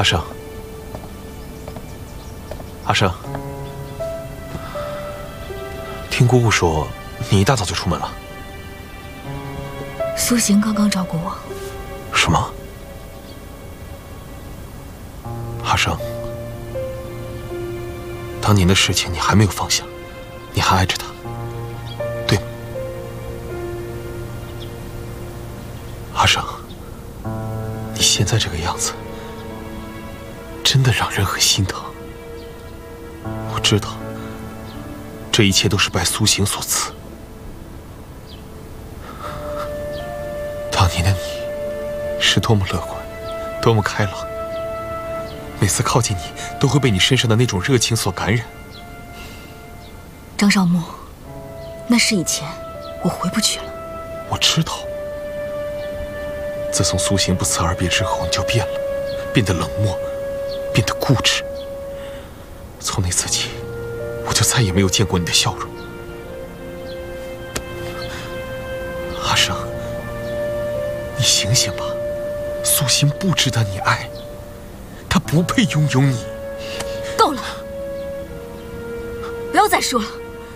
阿生，阿生，听姑姑说，你一大早就出门了。 苏行刚刚找过我。 什么？阿生，当年的事情你还没有放下，你还爱着他，对吗？阿生，你现在这个样子，真的让人很心疼。我知道，这一切都是拜苏行所赐。当年的你，是多么乐观，多么开朗。每次靠近你，都会被你身上的那种热情所感染。 张少墨，那是以前，我回不去了。 我知道，自从苏行不辞而别之后，你就变了，变得冷漠，变得固执。从那次起，我就再也没有见过你的笑容。阿生，你醒醒吧，苏行不值得你爱。他不配拥有你。 够了，不要再说了。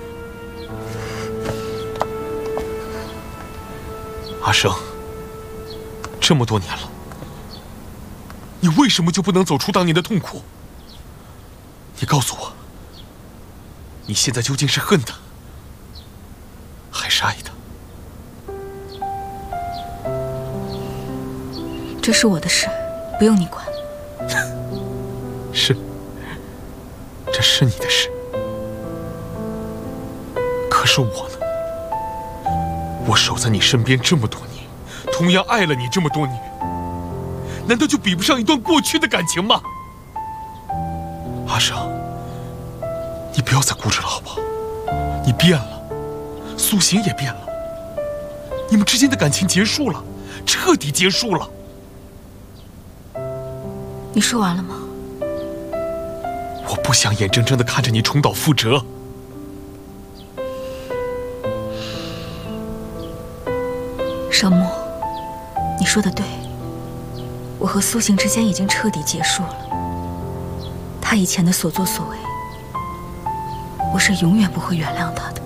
阿生，这么多年了，你为什么就不能走出当年的痛苦？你告诉我，你现在究竟是恨他，还是爱他？ 这是我的事，不用你管。 是，这是你的事。可是我呢？我守在你身边这么多年，同样爱了你这么多年，难道就比不上一段过去的感情吗？阿生，你不要再固执了，好不好？你变了，苏行也变了，你们之间的感情结束了，彻底结束了。 你说完了吗？ 我不想眼睁睁地看着你重蹈覆辙。 少墨，你说的对，我和苏行之间已经彻底结束了。他以前的所作所为，我是永远不会原谅他的。